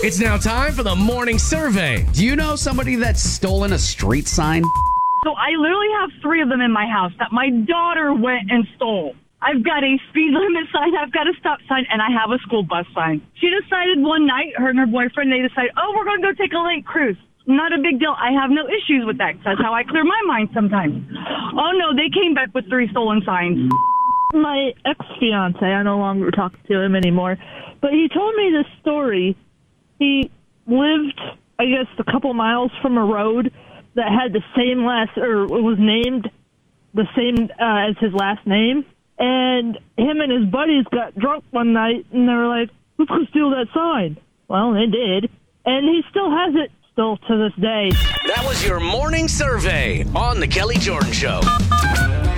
It's now time for the morning survey. Do you know somebody that's stolen a street sign? So I literally have 3 of them in my house that my daughter went and stole. I've got a speed limit sign, I've got a stop sign, and I have a school bus sign. She decided one night, her and her boyfriend, they decided, we're going to go take a lake cruise. Not a big deal. I have no issues with that. That's how I clear my mind sometimes. Oh, no, they came back with 3 stolen signs. My ex-fiance, I no longer talk to him anymore, but he told me this story. He lived, I guess, a couple miles from a road that had the same was named the same as his last name. And him and his buddies got drunk one night, and they were like, let's go steal that sign. Well, they did. And he still has it, still to this day. That was your morning survey on The Kelly Jordan Show.